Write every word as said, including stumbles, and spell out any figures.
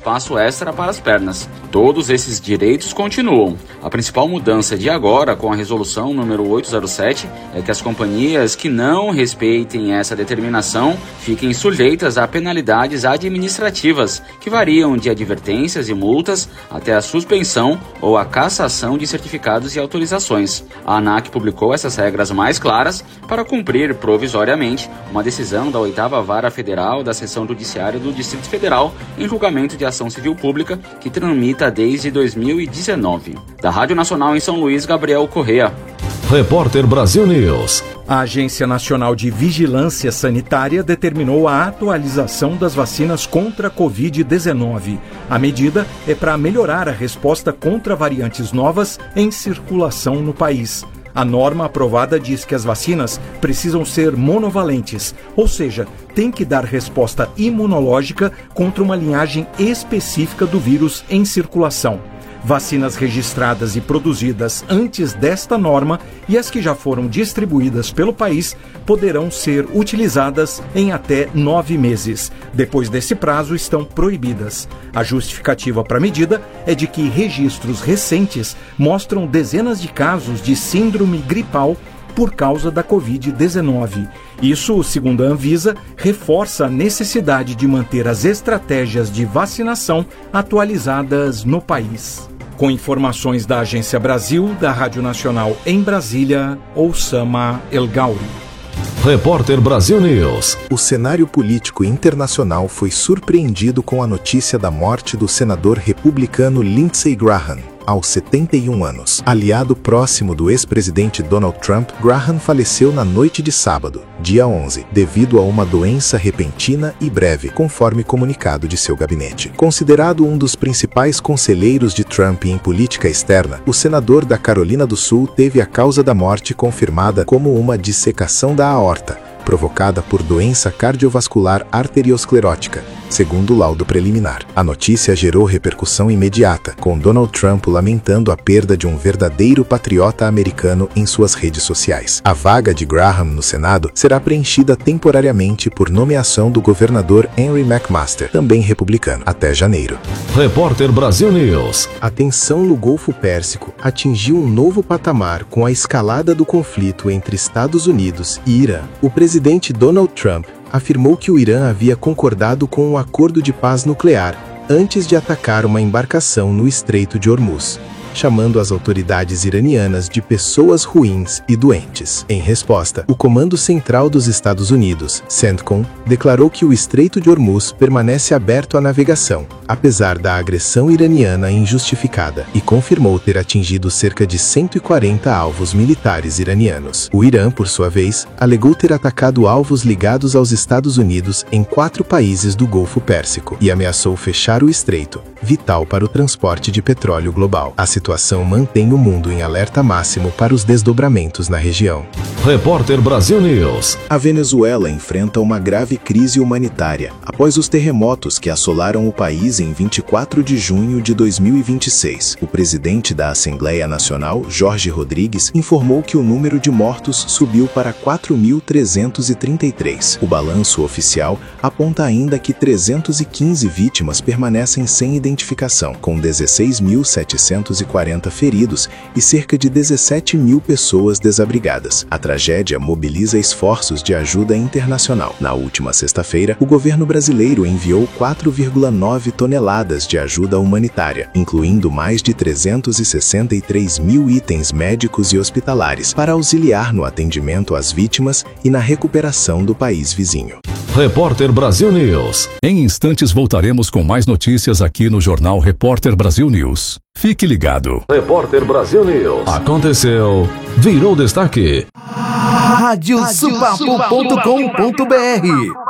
espaço extra para as pernas. Todos esses direitos continuam. A principal mudança de agora, com a resolução número oitocentos e sete, é que as companhias que não respeitem essa determinação fiquem sujeitas a penalidades administrativas, que variam de advertências e multas até a suspensão ou a cassação de certificados e autorizações. A ANAC publicou essas regras mais claras para cumprir provisoriamente uma decisão da oitava Vara Federal da Seção Judiciária do Distrito Federal em julgamento de ação civil pública que tramita desde dois mil e dezenove. Da Rádio Nacional em São Luís, Gabriel Correa. Repórter Brasil News. A Agência Nacional de Vigilância Sanitária determinou a atualização das vacinas contra a covid dezenove. A medida é para melhorar a resposta contra variantes novas em circulação no país. A norma aprovada diz que as vacinas precisam ser monovalentes, ou seja, tem que dar resposta imunológica contra uma linhagem específica do vírus em circulação. Vacinas registradas e produzidas antes desta norma e as que já foram distribuídas pelo país poderão ser utilizadas em até nove meses. Depois desse prazo, estão proibidas. A justificativa para a medida é de que registros recentes mostram dezenas de casos de síndrome gripal por causa da covid dezenove. Isso, segundo a Anvisa, reforça a necessidade de manter as estratégias de vacinação atualizadas no país. Com informações da Agência Brasil, da Rádio Nacional em Brasília, Oussama El Gauri. Repórter Brasil News. O cenário político internacional foi surpreendido com a notícia da morte do senador republicano Lindsey Graham, aos setenta e um anos. Aliado próximo do ex-presidente Donald Trump, Graham faleceu na noite de sábado, dia onze, devido a uma doença repentina e breve, conforme comunicado de seu gabinete. Considerado um dos principais conselheiros de Trump em política externa, o senador da Carolina do Sul teve a causa da morte confirmada como uma dissecação da aorta, provocada por doença cardiovascular arteriosclerótica, segundo o laudo preliminar. A notícia gerou repercussão imediata, com Donald Trump lamentando a perda de um verdadeiro patriota americano em suas redes sociais. A vaga de Graham no Senado será preenchida temporariamente por nomeação do governador Henry McMaster, também republicano, até janeiro. Repórter Brasil News. A tensão no Golfo Pérsico atingiu um novo patamar com a escalada do conflito entre Estados Unidos e Irã. O presidente Donald Trump afirmou que o Irã havia concordado com um acordo de paz nuclear antes de atacar uma embarcação no Estreito de Hormuz, chamando as autoridades iranianas de pessoas ruins e doentes. Em resposta, o Comando Central dos Estados Unidos, CENTCOM, declarou que o Estreito de Hormuz permanece aberto à navegação, apesar da agressão iraniana injustificada, e confirmou ter atingido cerca de cento e quarenta alvos militares iranianos. O Irã, por sua vez, alegou ter atacado alvos ligados aos Estados Unidos em quatro países do Golfo Pérsico e ameaçou fechar o estreito, vital para o transporte de petróleo global. A situação mantém o mundo em alerta máximo para os desdobramentos na região. Repórter Brasil News. A Venezuela enfrenta uma grave crise humanitária após os terremotos que assolaram o país em vinte e quatro de junho de dois mil e vinte e seis. O presidente da Assembleia Nacional, Jorge Rodrigues, informou que o número de mortos subiu para quatro mil trezentos e trinta e três. O balanço oficial aponta ainda que trezentas e quinze vítimas permanecem sem identificação, com dezesseis mil setecentos e quarenta feridos e cerca de dezessete mil pessoas desabrigadas. A tragédia mobiliza esforços de ajuda internacional. Na última sexta-feira, o governo brasileiro enviou quatro vírgula nove toneladas de ajuda humanitária, incluindo mais de trezentos e sessenta e três mil itens médicos e hospitalares, para auxiliar no atendimento às vítimas e na recuperação do país vizinho. Repórter Brasil News. Em instantes voltaremos com mais notícias aqui no Jornal Repórter Brasil News. Fique ligado. Repórter Brasil News. Aconteceu, virou destaque. rádio supapu ponto com ponto br